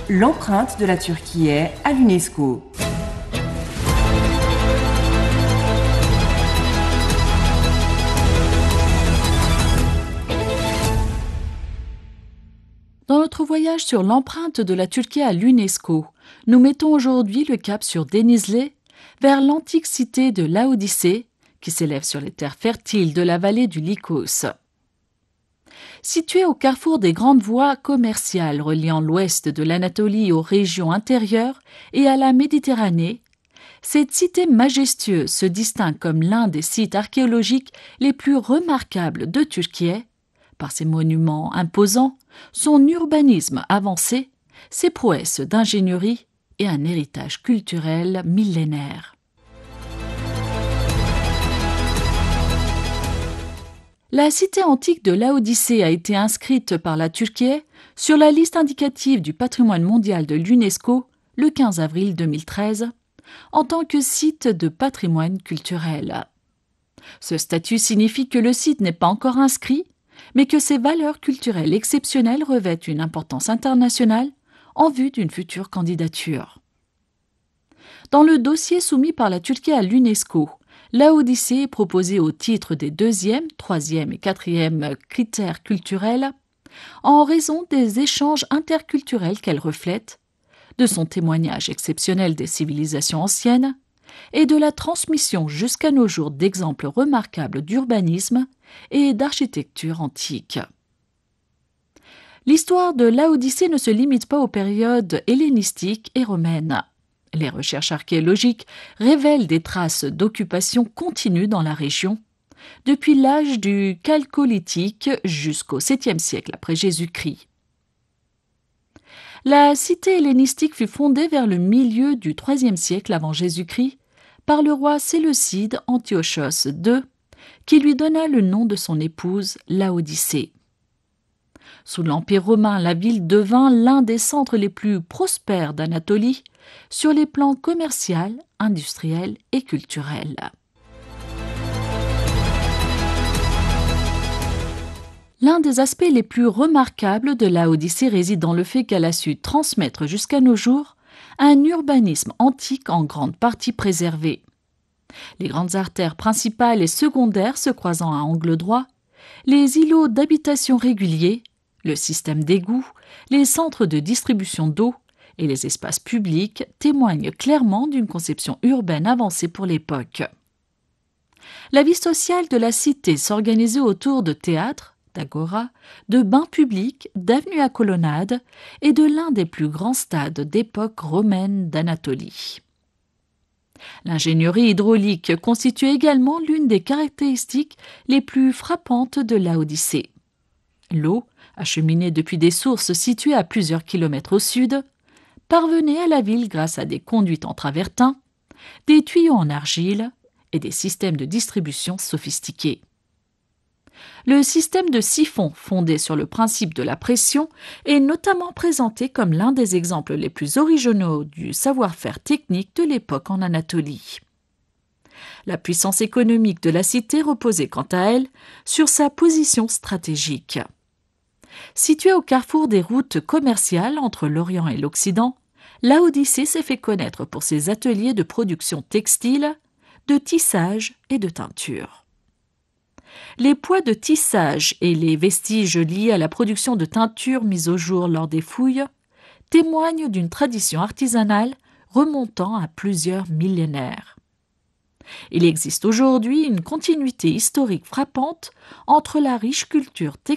L'empreinte de la Turquie est à l'UNESCO. Dans notre voyage sur l'empreinte de la Turquie à l'UNESCO, nous mettons aujourd'hui le cap sur Denizli, vers l'antique cité de Laodicée, qui s'élève sur les terres fertiles de la vallée du Lycos. Située au carrefour des grandes voies commerciales reliant l'ouest de l'Anatolie aux régions intérieures et à la Méditerranée, cette cité majestueuse se distingue comme l'un des sites archéologiques les plus remarquables de Turquie, par ses monuments imposants, son urbanisme avancé, ses prouesses d'ingénierie et un héritage culturel millénaire. La cité antique de Laodicée a été inscrite par la Turquie sur la liste indicative du patrimoine mondial de l'UNESCO le 15 avril 2013 en tant que site de patrimoine culturel. Ce statut signifie que le site n'est pas encore inscrit, mais que ses valeurs culturelles exceptionnelles revêtent une importance internationale en vue d'une future candidature. Dans le dossier soumis par la Turquie à l'UNESCO, Laodicée est proposée au titre des 2e, 3e et 4e critères culturels en raison des échanges interculturels qu'elle reflète, de son témoignage exceptionnel des civilisations anciennes et de la transmission jusqu'à nos jours d'exemples remarquables d'urbanisme et d'architecture antique. L'histoire de Laodicée ne se limite pas aux périodes hellénistiques et romaines. Les recherches archéologiques révèlent des traces d'occupation continue dans la région, depuis l'âge du Chalcolithique jusqu'au 7e siècle après Jésus-Christ. La cité hellénistique fut fondée vers le milieu du IIIe siècle avant Jésus-Christ par le roi séleucide Antiochos II, qui lui donna le nom de son épouse Laodicée. Sous l'Empire romain, la ville devint l'un des centres les plus prospères d'Anatolie sur les plans commercial, industriel et culturel. L'un des aspects les plus remarquables de Laodicée réside dans le fait qu'elle a su transmettre jusqu'à nos jours un urbanisme antique en grande partie préservé. Les grandes artères principales et secondaires se croisant à angle droit, les îlots d'habitation réguliers, le système d'égouts, les centres de distribution d'eau et les espaces publics témoignent clairement d'une conception urbaine avancée pour l'époque. La vie sociale de la cité s'organisait autour de théâtres, d'agoras, de bains publics, d'avenues à colonnades et de l'un des plus grands stades d'époque romaine d'Anatolie. L'ingénierie hydraulique constitue également l'une des caractéristiques les plus frappantes de Laodicée. L'eau, acheminée depuis des sources situées à plusieurs kilomètres au sud, parvenait à la ville grâce à des conduites en travertin, des tuyaux en argile et des systèmes de distribution sophistiqués. Le système de siphon, fondé sur le principe de la pression, est notamment présenté comme l'un des exemples les plus originaux du savoir-faire technique de l'époque en Anatolie. La puissance économique de la cité reposait quant à elle sur sa position stratégique. Située au carrefour des routes commerciales entre l'Orient et l'Occident, Laodicée s'est fait connaître pour ses ateliers de production textile, de tissage et de teinture. Les poids de tissage et les vestiges liés à la production de teinture mis au jour lors des fouilles témoignent d'une tradition artisanale remontant à plusieurs millénaires. Il existe aujourd'hui une continuité historique frappante entre la riche culture textile